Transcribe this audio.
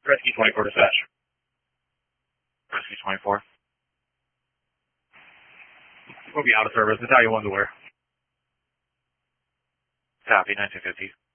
Rescue 24 dispatch. Rescue 24. We'll be out of service. Battalion 1's aware. Copy, 1950.